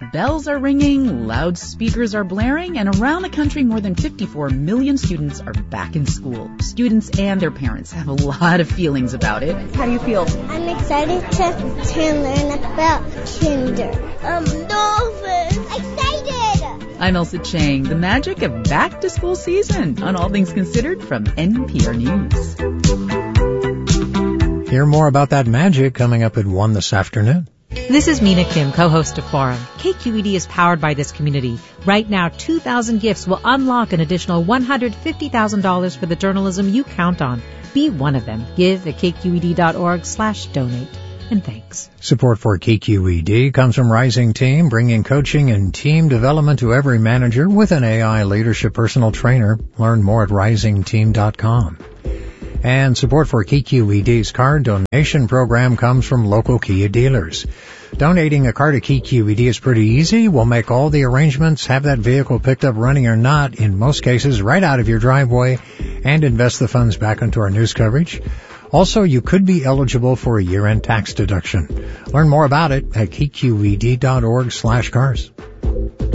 bells are ringing, loudspeakers are blaring, and around the country more than 54 million students are back in school. Students and their parents have a lot of feelings about it. How do you feel? I'm excited to learn about kinder. Dolphins! Excited! I'm Elsa Chang. The magic of back-to-school season on All Things Considered from NPR News. Hear more about that magic coming up at 1 this afternoon. This is Mina Kim, co-host of Forum. KQED is powered by this community. Right now, 2,000 gifts will unlock an additional $150,000 for the journalism you count on. Be one of them. Give at kqed.org/donate. And thanks. Support for KQED comes from Rising Team, bringing coaching and team development to every manager with an AI leadership personal trainer. Learn more at risingteam.com. And support for KQED's car donation program comes from local Kia dealers. Donating a car to KQED is pretty easy. We'll make all the arrangements, have that vehicle picked up running or not, in most cases right out of your driveway, and invest the funds back into our news coverage. Also, you could be eligible for a year-end tax deduction. Learn more about it at kqed.org/cars.